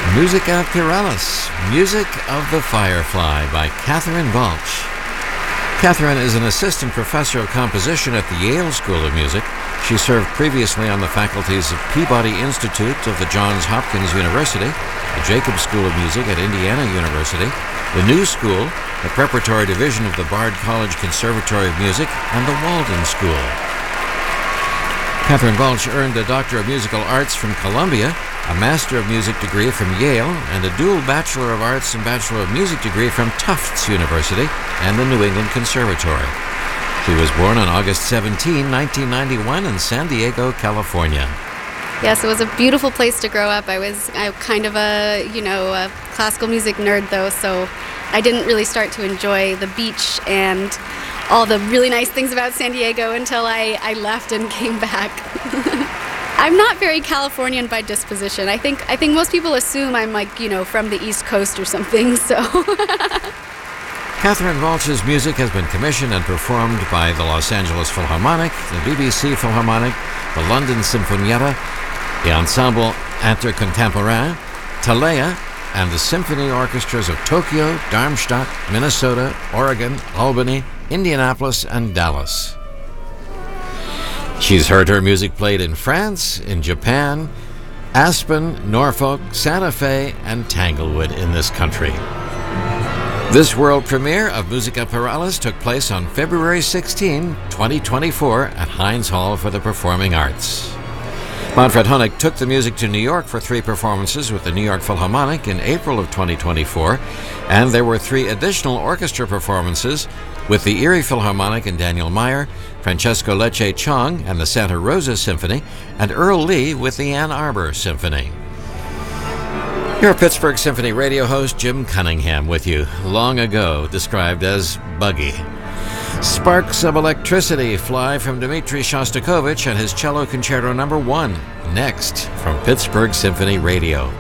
Musica Pyralis, Music of the Firefly by Catherine Balch. Catherine is an assistant professor of composition at the Yale School of Music. She served previously on the faculties of Peabody Institute of the Johns Hopkins University, the Jacobs School of Music at Indiana University, the New School, the preparatory division of the Bard College Conservatory of Music, and the Walden School. Catherine Balch earned a Doctor of Musical Arts from Columbia, a Master of Music degree from Yale, and a dual Bachelor of Arts and Bachelor of Music degree from Tufts University and the New England Conservatory. She was born on August 17, 1991 in San Diego, California. Yes, it was a beautiful place to grow up. I'm kind of a classical music nerd though, so I didn't really start to enjoy the beach and all the really nice things about San Diego until I left and came back. I'm not very Californian by disposition. I think most people assume I'm from the East Coast or something, so. Catherine Balch's music has been commissioned and performed by the Los Angeles Philharmonic, the BBC Philharmonic, the London Sinfonietta, the Ensemble Intercontemporain, Talea, and the symphony orchestras of Tokyo, Darmstadt, Minnesota, Oregon, Albany, Indianapolis, and Dallas. She's heard her music played in France, in Japan, Aspen, Norfolk, Santa Fe, and Tanglewood in this country. This world premiere of Musica Pyralis took place on February 16, 2024 at Heinz Hall for the Performing Arts. Manfred Honeck took the music to New York for 3 performances with the New York Philharmonic in April of 2024, and there were 3 additional orchestra performances with the Erie Philharmonic and Daniel Meyer, Francesco Lecce Chong and the Santa Rosa Symphony, and Earl Lee with the Ann Arbor Symphony. Your Pittsburgh Symphony radio host Jim Cunningham with you, long ago described as buggy. Sparks of Electricity fly from Dmitri Shostakovich and his Cello Concerto No. 1, next from Pittsburgh Symphony Radio.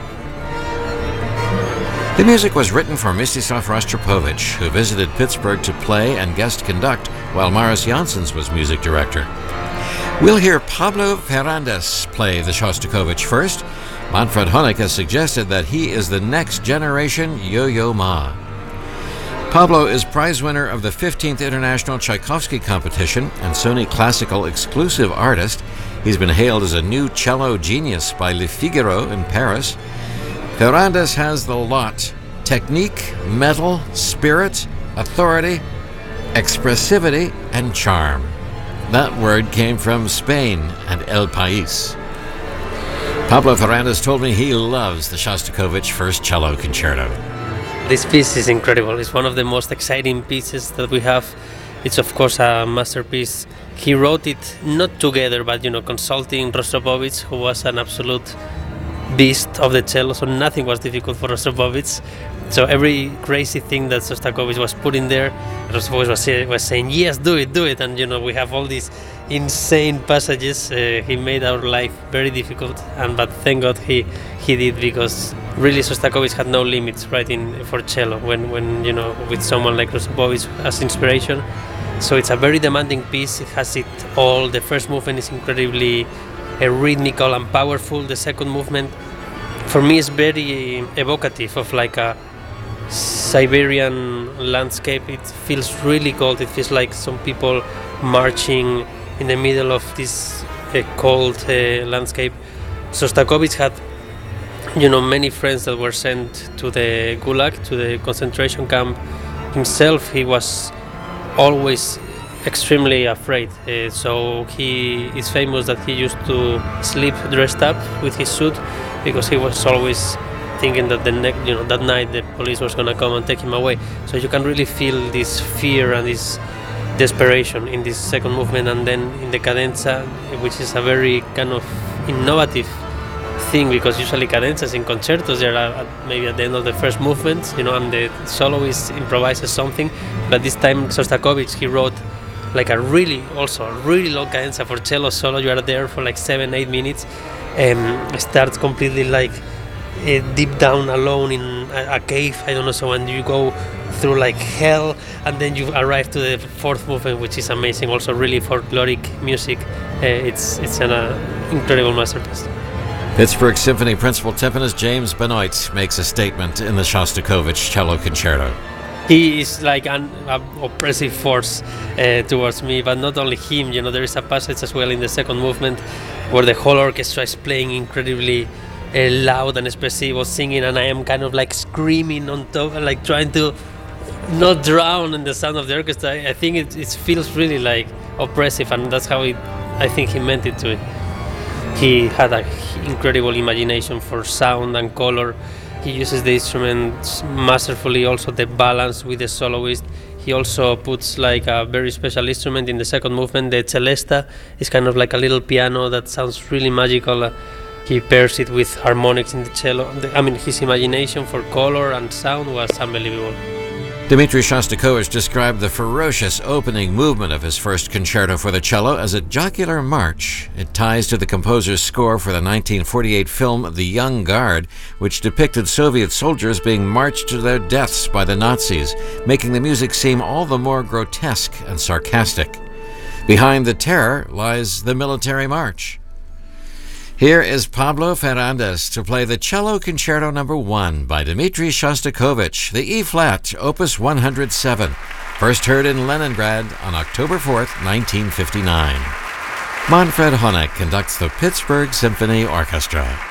The music was written for Mstislav Rostropovich, who visited Pittsburgh to play and guest conduct while Maris Janssens was music director. We'll hear Pablo Ferrandes play the Shostakovich first. Manfred Honeck has suggested that he is the next generation Yo-Yo Ma. Pablo is prize winner of the 15th International Tchaikovsky Competition and Sony Classical Exclusive Artist. He's been hailed as a new cello genius by Le Figaro in Paris. Ferrandes has the lot: technique, mettle, spirit, authority, expressivity, and charm. That word came from Spain and El País. Pablo Ferrandes told me he loves the Shostakovich First Cello Concerto. This piece is incredible. It's one of the most exciting pieces that we have. It's of course a masterpiece. He wrote it not together, but consulting Rostropovich, who was an absolute beast of the cello, so nothing was difficult for Rostropovich. So every crazy thing that Shostakovich was putting there, Rostropovich was saying, yes, do it. And we have all these insane passages. He made our life very difficult, but thank God he did, because really Shostakovich had no limits writing for cello when with someone like Rostropovich as inspiration. So it's a very demanding piece. It has it all. The first movement is incredibly rhythmical and powerful. The second movement, for me, is very evocative of like a Siberian landscape. It feels really cold. It feels like some people marching in the middle of this cold landscape. Shostakovich had many friends that were sent to the Gulag, to the concentration camp. Himself, he was always extremely afraid. So he is famous that he used to sleep dressed up with his suit, because he was always thinking that that night the police was going to come and take him away. So you can really feel this fear and this desperation in this second movement. And then in the cadenza, which is a very kind of innovative thing, because usually cadenzas in concertos, they are maybe at the end of the first movement, and the soloist improvises something. But this time Shostakovich, he wrote like a really long cadenza for cello solo. You are there for like 7-8 minutes, starts completely like deep down alone in a cave, I don't know, so and you go through like hell, and then you arrive to the fourth movement, which is amazing, also really folkloric music. It's an incredible masterpiece. Pittsburgh Symphony principal timpanist James Benoit makes a statement in the Shostakovich Cello Concerto. He is like an oppressive force towards me, but not only him. There is a passage as well in the second movement where the whole orchestra is playing incredibly loud and expressive or singing, and I am kind of like screaming on top, like trying to not drown in the sound of the orchestra. I think it feels really like oppressive, and that's how I think he meant it to. He had an incredible imagination for sound and color. He uses the instruments masterfully, also the balance with the soloist. He also puts like a very special instrument in the second movement. The celesta is kind of like a little piano that sounds really magical. He pairs it with harmonics in the cello. His imagination for color and sound was unbelievable. Dmitri Shostakovich described the ferocious opening movement of his first concerto for the cello as a jocular march. It ties to the composer's score for the 1948 film The Young Guard, which depicted Soviet soldiers being marched to their deaths by the Nazis, making the music seem all the more grotesque and sarcastic. Behind the terror lies the military march. Here is Pablo Ferrandis to play the Cello Concerto No. 1 by Dmitri Shostakovich, the E-flat, Opus 107, first heard in Leningrad on October 4th, 1959. Manfred Honeck conducts the Pittsburgh Symphony Orchestra.